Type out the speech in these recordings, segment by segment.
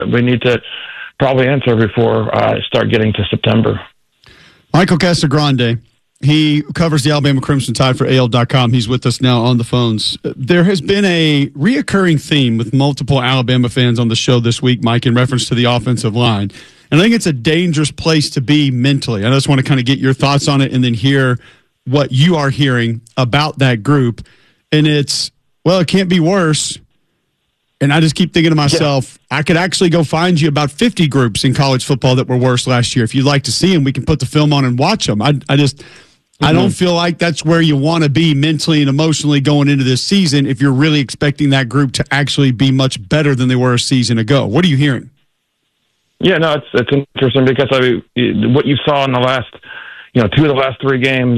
we need to probably answer before start getting to September. Michael Casagrande, he covers the Alabama Crimson Tide for AL.com. He's with us now on the phones. There has been a reoccurring theme with multiple Alabama fans on the show this week, Mike, in reference to the offensive line. And I think it's a dangerous place to be mentally. I just want to kind of get your thoughts on it and then hear what you are hearing about that group. And it's, well, it can't be worse. And I just keep thinking to myself, I could actually go find you about 50 groups in college football that were worse last year. If you'd like to see them, we can put the film on and watch them. I don't feel like that's where you want to be mentally and emotionally going into this season if you're really expecting that group to actually be much better than they were a season ago. What are you hearing? Yeah, no, it's interesting because what you saw in the last, 2 of the last 3 games,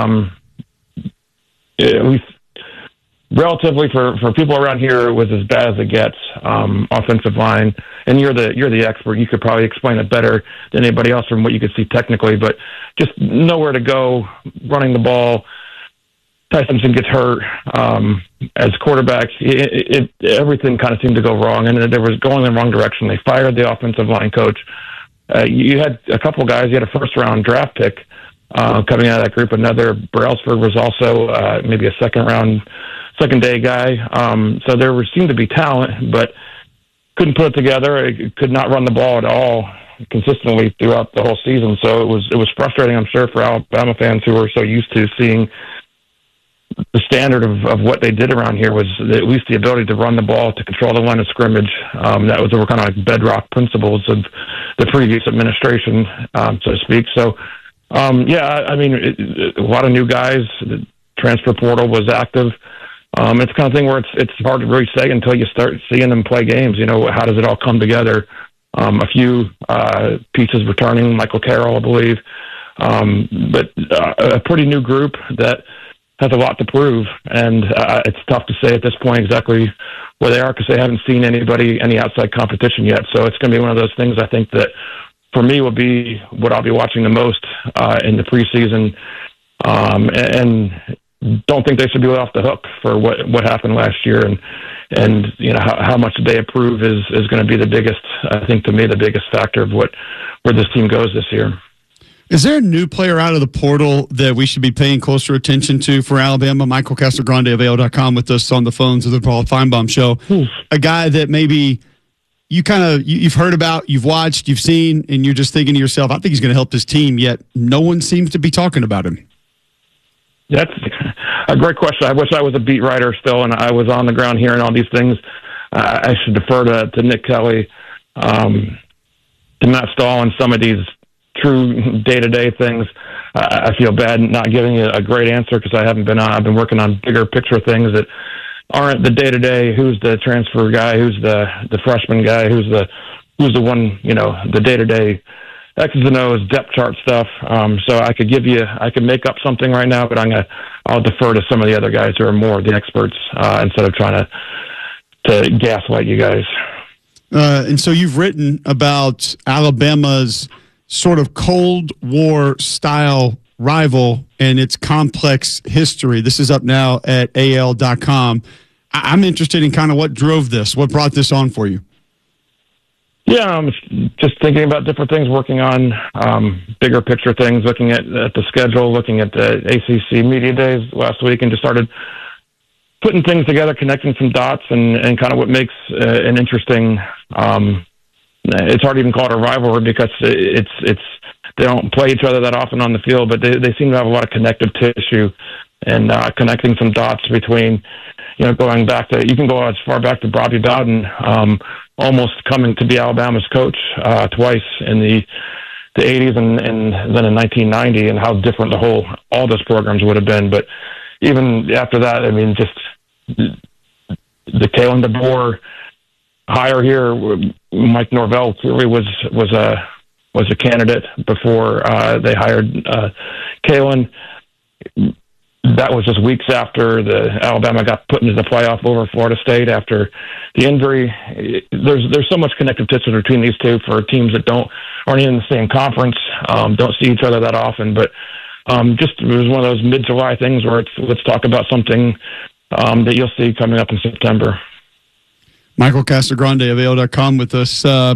we relatively for people around here, it was as bad as it gets. Offensive line, and you're the expert. You could probably explain it better than anybody else from what you could see technically. But just nowhere to go, running the ball. Ty Simpson gets hurt as quarterback. Everything kind of seemed to go wrong, and it was going in the wrong direction. They fired the offensive line coach. You had a couple guys. You had a first-round draft pick coming out of that group. Another Brailsford was also maybe a second-day guy. So there seemed to be talent, but couldn't put it together. It could not run the ball at all consistently throughout the whole season. So it was frustrating, I'm sure, for Alabama fans who were so used to seeing the standard of what they did around here was at least the ability to run the ball, to control the line of scrimmage. That was kind of like bedrock principles of the previous administration, so to speak. So, a lot of new guys. The transfer portal was active. It's the kind of thing where it's hard to really say until you start seeing them play games. How does it all come together? A few pieces returning, Michael Carroll, I believe, but a pretty new group that has a lot to prove, and it's tough to say at this point exactly where they are because they haven't seen any outside competition yet. So it's going to be one of those things I think that for me will be what I'll be watching the most in the preseason, and don't think they should be let off the hook for what happened last year, and how much they approve is going to be the biggest, I think, to me, the biggest factor of where this team goes this year. Is there a new player out of the portal that we should be paying closer attention to for Alabama? Michael Casagrande of AL.com with us on the phones of the Paul Feinbaum Show. A guy that maybe you've heard about, you've watched, you've seen, and you're just thinking to yourself, I think he's going to help this team, yet no one seems to be talking about him. That's a great question. I wish I was a beat writer still, and I was on the ground hearing all these things. I should defer to Nick Kelly, to Matt Stahl, and some of these true day-to-day things. I feel bad not giving you a great answer because I haven't been on. I've been working on bigger picture things that aren't the day-to-day. Who's the transfer guy? Who's the freshman guy? Who's the one? The day-to-day X's and O's, depth chart stuff. So I could make up something right now, but I'll defer to some of the other guys who are more the experts instead of trying to gaslight you guys. And so you've written about Alabama's sort of Cold War style rival and its complex history. This is up now at AL.com. I'm interested in kind of what drove this, what brought this on for you. Yeah, I'm just thinking about different things, working on bigger picture things, looking at the schedule, looking at the ACC Media Days last week, and just started putting things together, connecting some dots, and kind of what makes an interesting it's hard to even call it a rivalry because it's they don't play each other that often on the field, but they seem to have a lot of connective tissue and connecting some dots between, going back to, you can go as far back to Bobby Bowden, almost coming to be Alabama's coach twice in the 80s and then in 1990, and how different all those programs would have been. But even after that, I mean, just the Kalen DeBoer hire here, Mike Norvell clearly was a candidate before they hired Kalen. That was just weeks after the Alabama got put into the playoff over Florida State after the injury. There's so much connective tissue between these two for teams that aren't in the same conference, don't see each other that often. But just it was one of those mid-July things where let's talk about something that you'll see coming up in September. Michael Casagrande of AL.com with us.